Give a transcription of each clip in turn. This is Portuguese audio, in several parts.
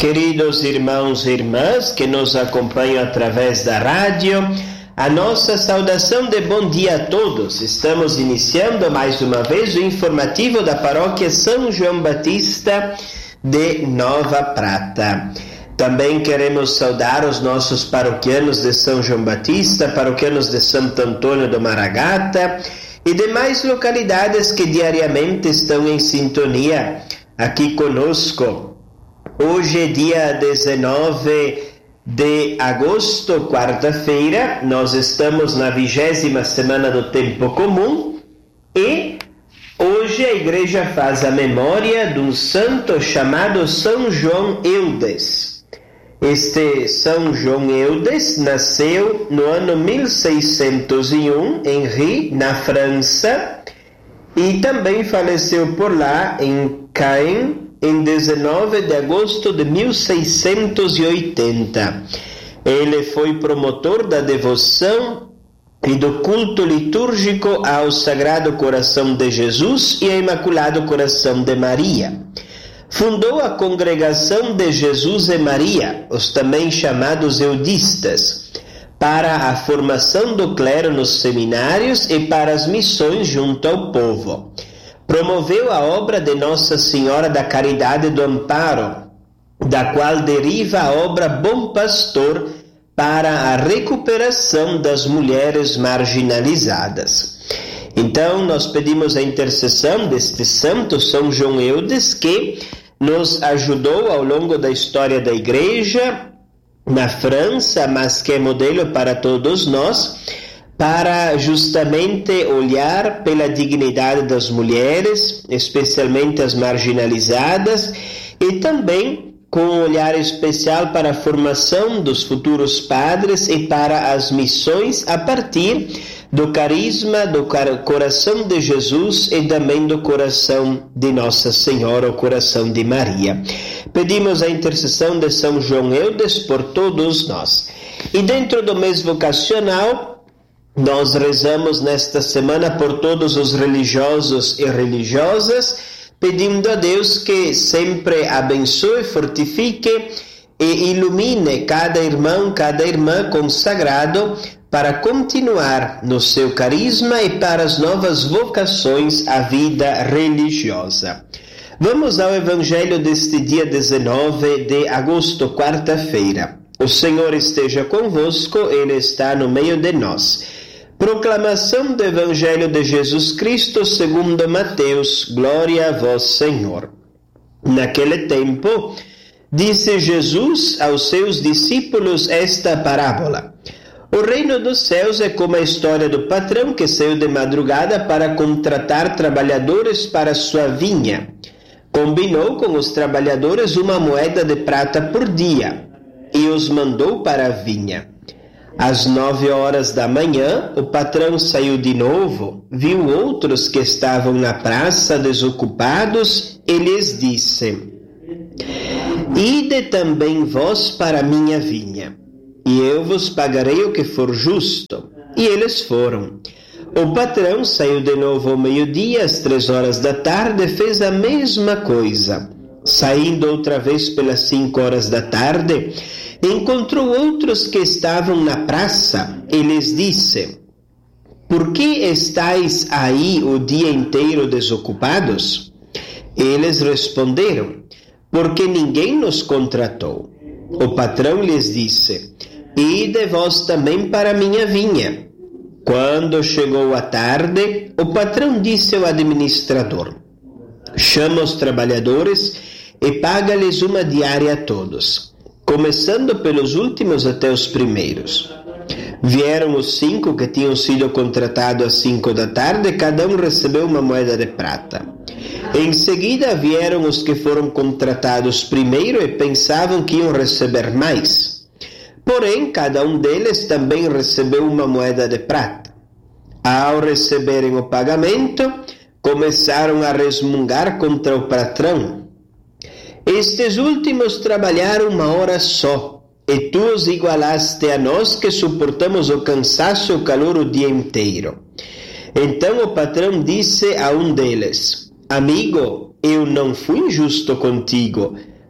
Queridos irmãos e irmãs que nos acompanham através da rádio, a nossa saudação de bom dia a todos. Estamos iniciando mais uma vez o informativo da paróquia São João Batista de Nova Prata. Também queremos saudar os nossos paroquianos de São João Batista, paroquianos de Santo Antônio do Maragata e demais localidades que diariamente estão em sintonia aqui conosco. Hoje é dia 19 de agosto, quarta-feira, nós estamos na 20ª semana do Tempo Comum e hoje a igreja faz a memória de um santo chamado São João Eudes. Este São João Eudes nasceu no ano 1601 em Ries, na França, e também faleceu por lá em Caen, em 19 de agosto de 1680. Ele foi promotor da devoção e do culto litúrgico ao Sagrado Coração de Jesus e ao Imaculado Coração de Maria. Fundou a Congregação de Jesus e Maria, os também chamados eudistas, para a formação do clero nos seminários e para as missões junto ao povo. Promoveu a obra de Nossa Senhora da Caridade do Amparo, da qual deriva a obra Bom Pastor para a recuperação das mulheres marginalizadas. Então, nós pedimos a intercessão deste santo São João Eudes, que nos ajudou ao longo da história da Igreja na França, mas que é modelo para todos nós, para justamente olhar pela dignidade das mulheres, especialmente as marginalizadas, e também com um olhar especial para a formação dos futuros padres e para as missões a partir do carisma do coração de Jesus e também do coração de Nossa Senhora, o coração de Maria. Pedimos a intercessão de São João Eudes por todos nós. E dentro do mês vocacional, nós rezamos nesta semana por todos os religiosos e religiosas, pedindo a Deus que sempre abençoe, fortifique e ilumine cada irmão, cada irmã consagrado para continuar no seu carisma e para as novas vocações à vida religiosa. Vamos ao Evangelho deste dia 19 de agosto, quarta-feira. O Senhor esteja convosco, Ele está no meio de nós. Proclamação do Evangelho de Jesus Cristo segundo Mateus. Glória a vós, Senhor. Naquele tempo, disse Jesus aos seus discípulos esta parábola. O reino dos céus é como a história do patrão que saiu de madrugada para contratar trabalhadores para sua vinha. Combinou com os trabalhadores uma moeda de prata por dia e os mandou para a vinha. Às 9 horas da manhã, o patrão saiu de novo, viu outros que estavam na praça desocupados e lhes disse: Ide também vós para a minha vinha, e eu vos pagarei o que for justo. E eles foram. O patrão saiu de novo ao meio-dia, às 3 horas da tarde, fez a mesma coisa. Saindo outra vez pelas 5 horas da tarde, encontrou outros que estavam na praça e lhes disse: Por que estáis aí o dia inteiro desocupados? Eles responderam: Porque ninguém nos contratou. O patrão lhes disse: Ide vós também para a minha vinha. Quando chegou a tarde, o patrão disse ao administrador: Chama os trabalhadores e paga-lhes uma diária a todos, começando pelos últimos até os primeiros. Vieram os 5 que tinham sido contratados às 5 da tarde, cada um recebeu uma moeda de prata. Em seguida vieram os que foram contratados primeiro e pensavam que iam receber mais. Porém, cada um deles também recebeu uma moeda de prata. Ao receberem o pagamento, começaram a resmungar contra o patrão. Estes últimos trabalharam 1 hora só, e tu os igualaste a nós que suportamos o cansaço e o calor o dia inteiro. Então o patrão disse a um deles: Amigo, eu não fui injusto contigo.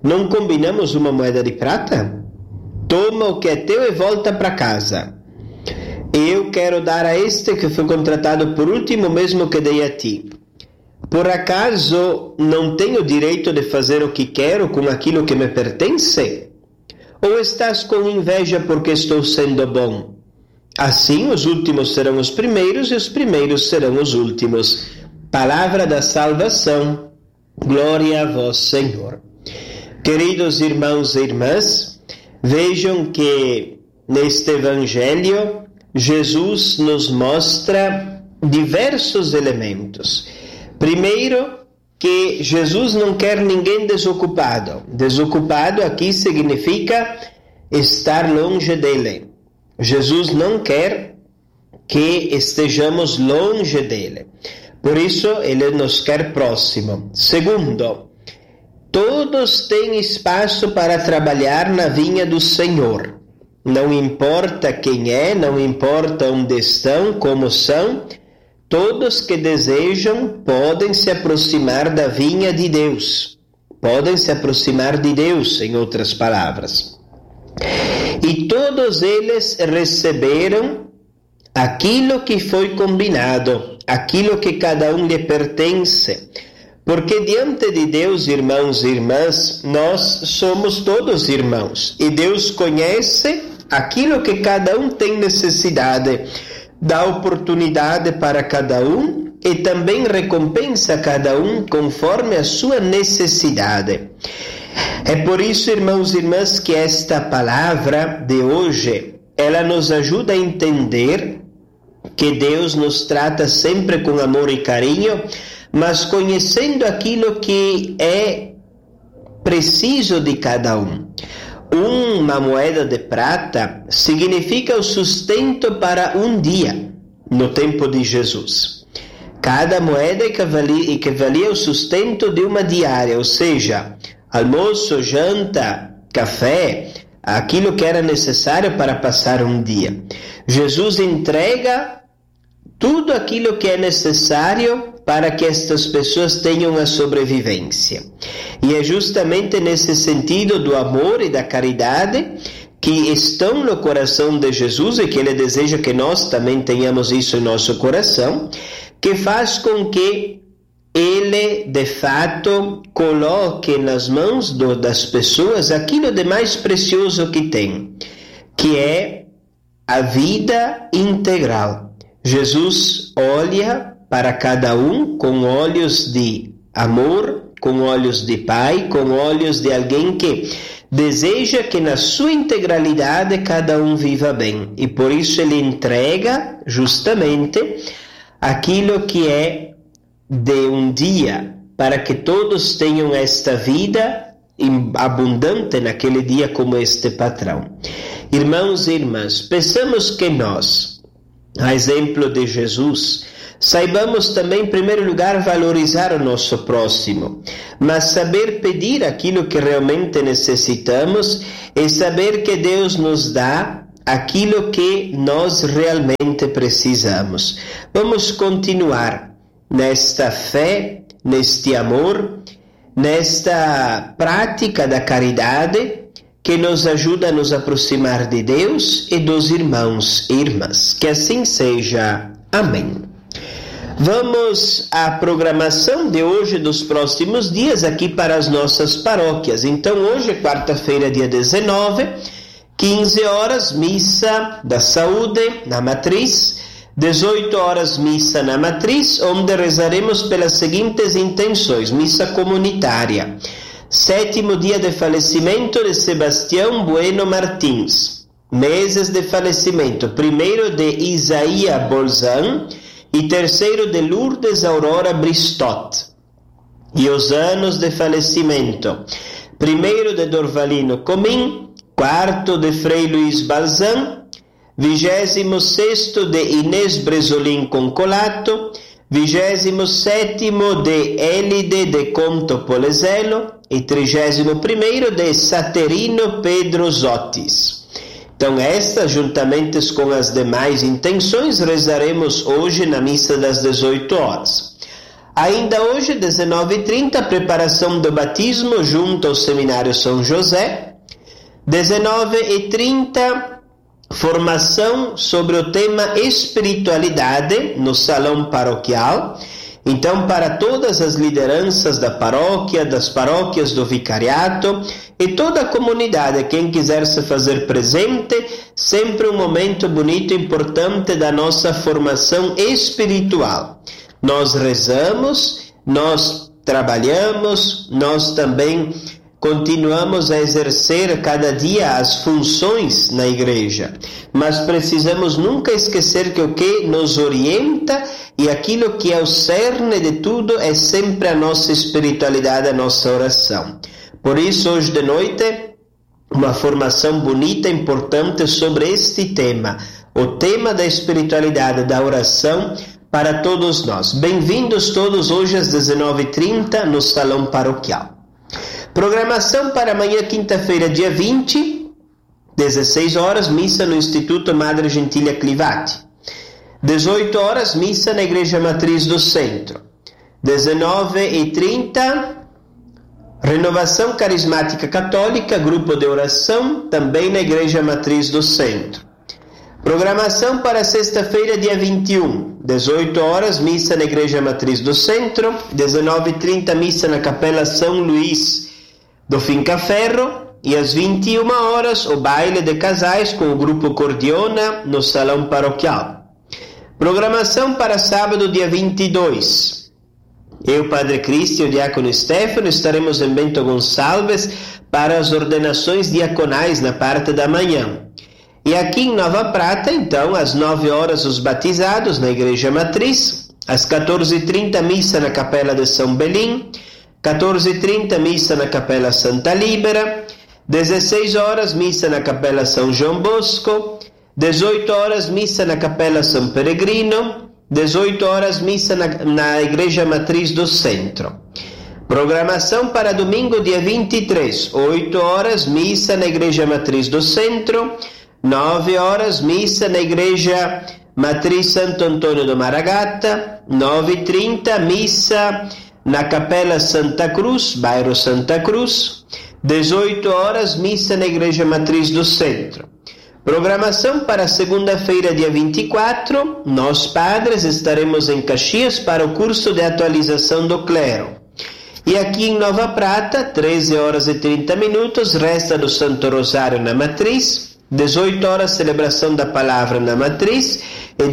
Não combinamos uma moeda de prata? Toma o que é teu e volta para casa. Eu quero dar a este que foi contratado por último, mesmo que dei a ti. Por acaso não tenho direito de fazer o que quero com aquilo que me pertence? Ou estás com inveja porque estou sendo bom? Assim os últimos serão os primeiros e os primeiros serão os últimos. Palavra da salvação. Glória a vós, Senhor. Queridos irmãos e irmãs, vejam que neste Evangelho Jesus nos mostra diversos elementos. Primeiro, que Jesus não quer ninguém desocupado. Desocupado aqui significa estar longe dele. Jesus não quer que estejamos longe dele. Por isso, ele nos quer próximo. Segundo, todos têm espaço para trabalhar na vinha do Senhor. Não importa quem é, não importa onde estão, como são, todos que desejam podem se aproximar da vinha de Deus. Podem se aproximar de Deus, em outras palavras. E todos eles receberam aquilo que foi combinado, aquilo que cada um lhe pertence. Porque diante de Deus, irmãos e irmãs, nós somos todos irmãos. E Deus conhece aquilo que cada um tem necessidade, dá oportunidade para cada um e também recompensa cada um conforme a sua necessidade. É por isso, irmãos e irmãs, que esta palavra de hoje, ela nos ajuda a entender que Deus nos trata sempre com amor e carinho, mas conhecendo aquilo que é preciso de cada um. Uma moeda de prata significa o sustento para um dia, no tempo de Jesus. Cada moeda equivalia ao sustento de uma diária, ou seja, almoço, janta, café, aquilo que era necessário para passar um dia. Jesus entrega tudo aquilo que é necessário para que estas pessoas tenham a sobrevivência. E é justamente nesse sentido do amor e da caridade que estão no coração de Jesus e que Ele deseja que nós também tenhamos isso em nosso coração, que faz com que Ele, de fato, coloque nas mãos das pessoas aquilo de mais precioso que tem, que é a vida integral. Jesus olha para cada um com olhos de amor, com olhos de pai, com olhos de alguém que deseja que na sua integralidade cada um viva bem. E por isso ele entrega justamente aquilo que é de um dia, para que todos tenham esta vida abundante naquele dia como este patrão. Irmãos e irmãs, pensamos que nós, a exemplo de Jesus, saibamos também, em primeiro lugar, valorizar o nosso próximo, mas saber pedir aquilo que realmente necessitamos e saber que Deus nos dá aquilo que nós realmente precisamos. Vamos continuar nesta fé, neste amor, nesta prática da caridade que nos ajuda a nos aproximar de Deus e dos irmãos e irmãs. Que assim seja. Amém. Vamos à programação de hoje e dos próximos dias aqui para as nossas paróquias. Então hoje, quarta-feira, dia 19, 15 horas, missa da saúde na matriz, 18 horas, missa na matriz, onde rezaremos pelas seguintes intenções: missa comunitária, 7º dia de falecimento de Sebastião Bueno Martins, meses de falecimento, 1º de Isaías Bolzan e 3º de Lourdes Aurora Bristot. E os anos de falecimento: 1º de Dorvalino Comim, 4º de Frei Luiz Balzan, 26º de Inês Bresolin Concolato, 27º de Elide de Conto Polezelo e 31º de Saterino Pedro Zotis. Então estas, juntamente com as demais intenções, rezaremos hoje na missa das 18 horas. Ainda hoje, 19h30, preparação do batismo junto ao Seminário São José. 19h30, formação sobre o tema espiritualidade no salão paroquial. Então, para todas as lideranças da paróquia, das paróquias do vicariato e toda a comunidade, quem quiser se fazer presente, sempre um momento bonito e importante da nossa formação espiritual. Nós rezamos, nós trabalhamos, nós também continuamos a exercer cada dia as funções na igreja, mas precisamos nunca esquecer que o que nos orienta e aquilo que é o cerne de tudo é sempre a nossa espiritualidade, a nossa oração. Por isso, hoje de noite, uma formação bonita e importante sobre este tema, o tema da espiritualidade, da oração, para todos nós. Bem-vindos todos hoje às 19h30 no Salão Paroquial. Programação para amanhã, quinta-feira, dia 20, 16 horas, missa no Instituto Madre Gentilha Clivati. 18 horas, missa na Igreja Matriz do Centro. 19h30, Renovação Carismática Católica, grupo de oração, também na Igreja Matriz do Centro. Programação para sexta-feira, dia 21, 18 horas, missa na Igreja Matriz do Centro. 19h30, missa na Capela São Luís do Fincaferro. E às 21 horas, o baile de casais com o grupo Cordiona no Salão Paroquial. Programação para sábado, dia 22. Eu, Padre Cristi e o Diácono Stefano estaremos em Bento Gonçalves para as ordenações diaconais na parte da manhã. E aqui em Nova Prata, então, às 9 horas, os batizados na Igreja Matriz. Às 14h30, missa na Capela de São Belim. 14h30, missa na Capela Santa Líbera. 16 horas, missa na Capela São João Bosco. 18 horas, missa na Capela São Peregrino. 18 horas, missa na Igreja Matriz do Centro. Programação para domingo, dia 23. 8 horas, missa na Igreja Matriz do Centro. 9 horas, missa na Igreja Matriz Santo Antônio do Maragata. 9h30, missa na Capela Santa Cruz, bairro Santa Cruz. 18 horas, missa na Igreja Matriz do Centro. Programação para segunda-feira, dia 24. Nós, padres, estaremos em Caxias para o curso de atualização do clero. E aqui em Nova Prata, 13 horas e 30 minutos, resta do Santo Rosário na Matriz. 18 horas, celebração da palavra na Matriz. E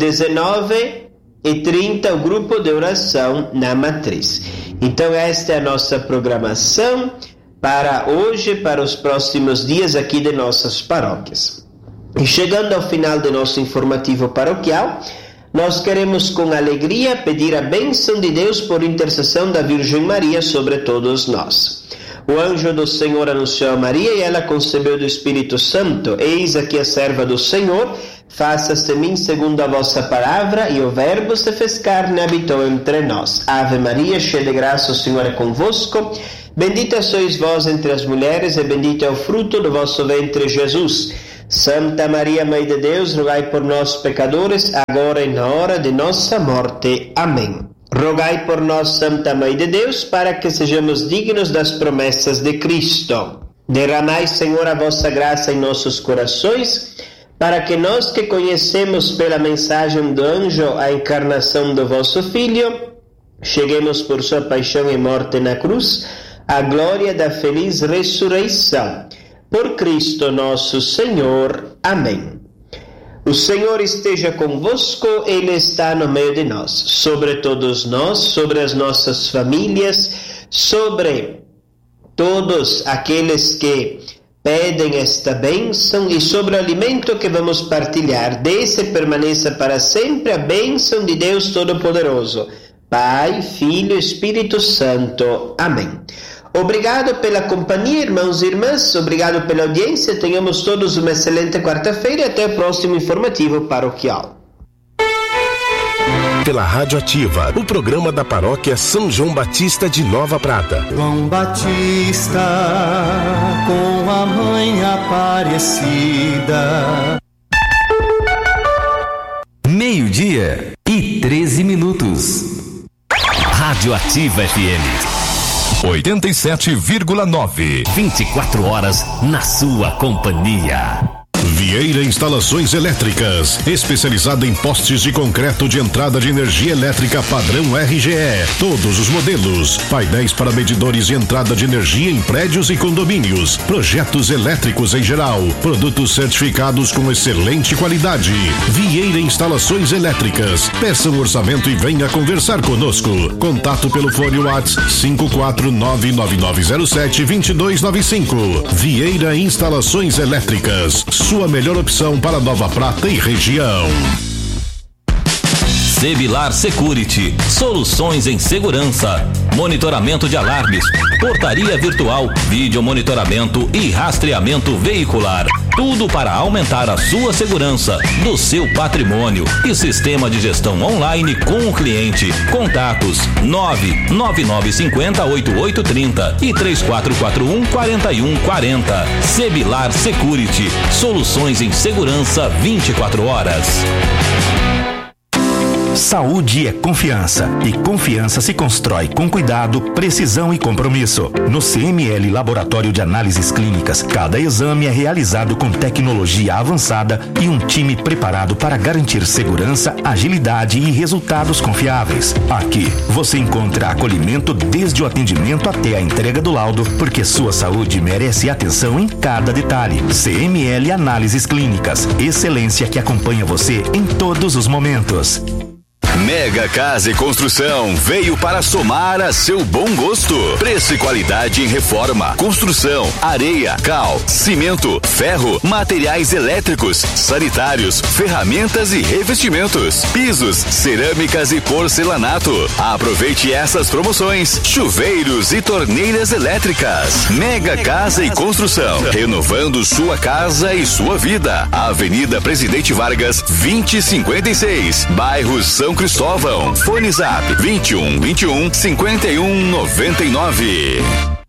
19h30, o grupo de oração na Matriz. Então, esta é a nossa programação para hoje, para os próximos dias aqui de nossas paróquias. E chegando ao final do nosso informativo paroquial, nós queremos com alegria pedir a bênção de Deus por intercessão da Virgem Maria sobre todos nós. O anjo do Senhor anunciou a Maria e ela concebeu do Espírito Santo. Eis aqui a serva do Senhor, faça-se em mim segundo a vossa palavra. E o Verbo se fez carne e habitou entre nós. Ave Maria, cheia de graça, o Senhor é convosco. Bendita sois vós entre as mulheres e bendito é o fruto do vosso ventre, Jesus. Santa Maria, Mãe de Deus, rogai por nós, pecadores, agora e na hora de nossa morte. Amém. Rogai por nós, Santa Mãe de Deus, para que sejamos dignos das promessas de Cristo. Derramai, Senhor, a vossa graça em nossos corações, para que nós que conhecemos pela mensagem do anjo a encarnação do vosso Filho, cheguemos por sua paixão e morte na cruz, à glória da feliz ressurreição. Por Cristo nosso Senhor. Amém. O Senhor esteja convosco, Ele está no meio de nós. Sobre todos nós, sobre as nossas famílias, sobre todos aqueles que pedem esta bênção e sobre o alimento que vamos partilhar. Desça e permaneça para sempre a bênção de Deus Todo-Poderoso. Pai, Filho e Espírito Santo. Amém. Obrigado pela companhia, irmãos e irmãs, obrigado pela audiência, tenhamos todos uma excelente quarta-feira e até o próximo informativo paroquial. Pela Rádio Ativa, o programa da Paróquia São João Batista de Nova Prata. João Batista, com a mãe Aparecida. 12:13. Rádio Ativa FM 87,9. 24 horas na sua companhia. Vieira Instalações Elétricas, especializada em postes de concreto de entrada de energia elétrica padrão RGE, todos os modelos, painéis para medidores de entrada de energia em prédios e condomínios, projetos elétricos em geral, produtos certificados com excelente qualidade. Vieira Instalações Elétricas, peça um orçamento e venha conversar conosco. Contato pelo fone WhatsApp 54999072295. Vieira Instalações Elétricas, sua melhor opção para Nova Prata e região. Sebilar Security, soluções em segurança, monitoramento de alarmes, portaria virtual, vídeo monitoramento e rastreamento veicular. Tudo para aumentar a sua segurança do seu patrimônio e sistema de gestão online com o cliente. Contatos 99950-8830 e 3441-4140. Sebilar Security, soluções em segurança 24 horas. Saúde é confiança, e confiança se constrói com cuidado, precisão e compromisso. No CML Laboratório de Análises Clínicas, cada exame é realizado com tecnologia avançada e um time preparado para garantir segurança, agilidade e resultados confiáveis. Aqui, você encontra acolhimento desde o atendimento até a entrega do laudo, porque sua saúde merece atenção em cada detalhe. CML Análises Clínicas, excelência que acompanha você em todos os momentos. Mega Casa e Construção veio para somar a seu bom gosto. Preço e qualidade em reforma, construção, areia, cal, cimento, ferro, materiais elétricos, sanitários, ferramentas e revestimentos, pisos, cerâmicas e porcelanato. Aproveite essas promoções: chuveiros e torneiras elétricas. Mega Casa e Construção, renovando sua casa e sua vida. Avenida Presidente Vargas, 2056, bairro São Cristóvão. Fone Zap 21 21 51 99.